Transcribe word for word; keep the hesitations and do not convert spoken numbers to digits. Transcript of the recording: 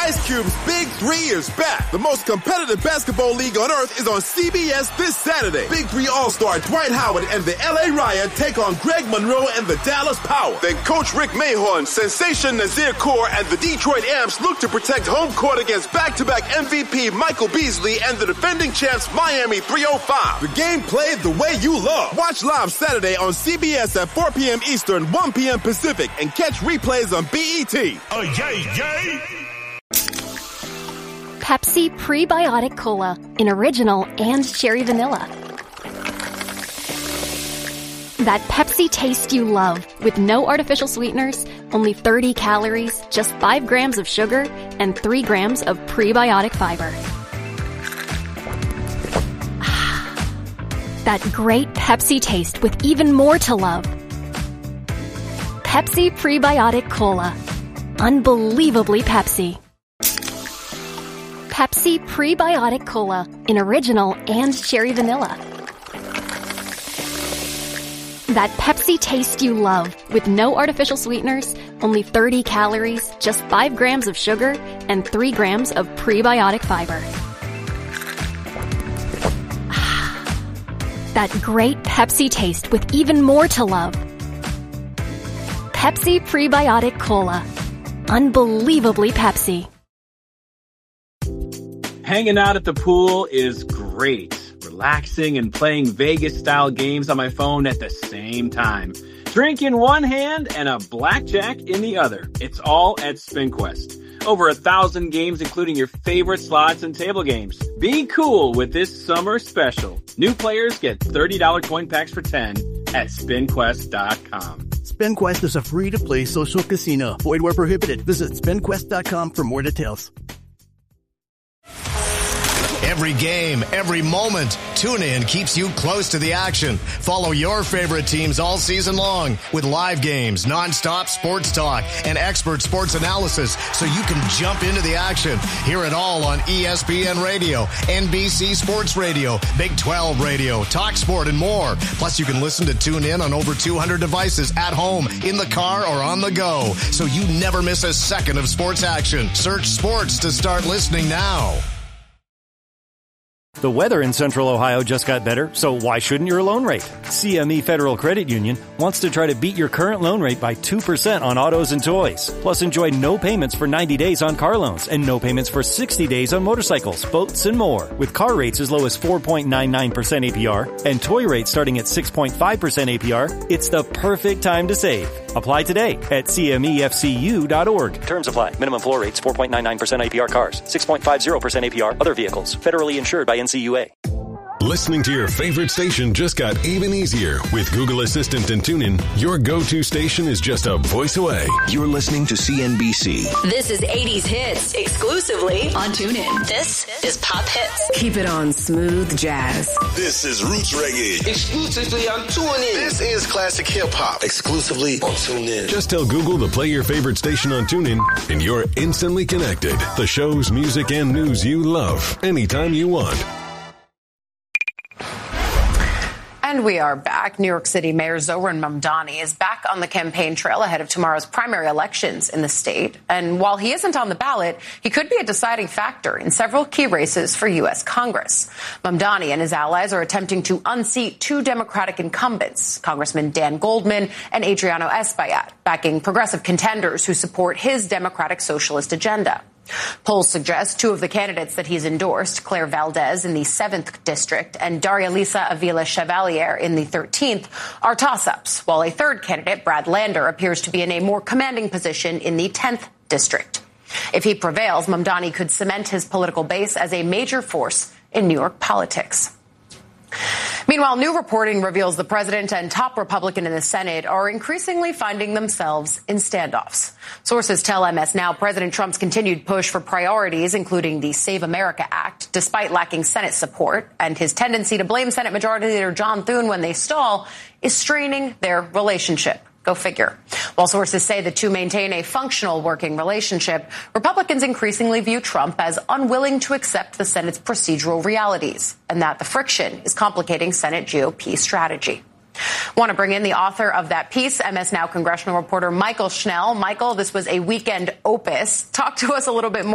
Ice Cube's Big Three is back. The most competitive basketball league on earth is on C B S this Saturday. Big Three All-Star Dwight Howard and the L A Riot take on Greg Monroe and the Dallas Power. Then Coach Rick Mahorn, Sensation Nazir Kaur, and the Detroit Amps look to protect home court against back-to-back M V P Michael Beasley and the defending champs Miami three oh five. The game played the way you love. Watch live Saturday on C B S at four p.m. Eastern, one p.m. Pacific, and catch replays on B E T. Oh, yay, yay! Pepsi Prebiotic Cola in original and cherry vanilla. That Pepsi taste you love with no artificial sweeteners, only thirty calories, just five grams of sugar, and three grams of prebiotic fiber. That great Pepsi taste with even more to love. Pepsi Prebiotic Cola. Unbelievably Pepsi. Pepsi Prebiotic Cola in original and cherry vanilla. That Pepsi taste you love with no artificial sweeteners, only thirty calories, just five grams of sugar, and three grams of prebiotic fiber. That great Pepsi taste with even more to love. Pepsi Prebiotic Cola. Unbelievably Pepsi. Hanging out at the pool is great. Relaxing and playing Vegas-style games on my phone at the same time. Drink in one hand and a blackjack in the other. It's all at SpinQuest. Over a thousand games, including your favorite slots and table games. Be cool with this summer special. New players get thirty dollars coin packs for ten at spin quest dot com. SpinQuest is a free-to-play social casino. Void where prohibited. Visit spin quest dot com for more details. Every game, every moment, TuneIn keeps you close to the action. Follow your favorite teams all season long with live games, nonstop sports talk, and expert sports analysis so you can jump into the action. Hear it all on E S P N Radio, N B C Sports Radio, Big twelve Radio, Talk Sport, and more. Plus, you can listen to TuneIn on over two hundred devices at home, in the car, or on the go, so you never miss a second of sports action. Search sports to start listening now. The weather in Central Ohio just got better, so why shouldn't your loan rate? C M E Federal Credit Union wants to try to beat your current loan rate by two percent on autos and toys. Plus, enjoy no payments for ninety days on car loans and no payments for sixty days on motorcycles, boats, and more. With car rates as low as four point nine nine percent A P R and toy rates starting at six point five percent A P R, it's the perfect time to save. Apply today at C M E F C U dot org. Terms apply. Minimum floor rates four point nine nine percent A P R cars, six point five zero percent A P R other vehicles. Federally insured by N C U A. Listening to your favorite station just got even easier. With Google Assistant and TuneIn, your go-to station is just a voice away. You're listening to C N B C. This is eighties hits exclusively on TuneIn. This is Pop Hits. Keep it on smooth jazz. This is Roots Reggae. Exclusively on TuneIn. This is classic hip-hop. Exclusively on TuneIn. Just tell Google to play your favorite station on TuneIn, and you're instantly connected. The shows, music, and news you love anytime you want. And we are back. New York City Mayor Zohran Mamdani is back on the campaign trail ahead of tomorrow's primary elections in the state. And while he isn't on the ballot, he could be a deciding factor in several key races for U S Congress. Mamdani and his allies are attempting to unseat two Democratic incumbents, Congressman Dan Goldman and Adriano Espaillat, backing progressive contenders who support his democratic socialist agenda. Polls suggest two of the candidates that he's endorsed, Claire Valdez in the seventh district and Daria Lisa Avila Chevalier in the thirteenth, are toss-ups, while a third candidate, Brad Lander, appears to be in a more commanding position in the tenth district. If he prevails, Mamdani could cement his political base as a major force in New York politics. Meanwhile, new reporting reveals the president and top Republican in the Senate are increasingly finding themselves in standoffs. Sources tell M S Now President Trump's continued push for priorities, including the Save America Act, despite lacking Senate support, and his tendency to blame Senate Majority Leader John Thune when they stall, is straining their relationship. Go figure. While sources say the two maintain a functional working relationship, Republicans increasingly view Trump as unwilling to accept the Senate's procedural realities, and that the friction is complicating Senate G O P strategy. Want to bring in the author of that piece, M S Now congressional reporter Michael Schnell. Michael, this was a weekend opus. Talk to us a little bit more.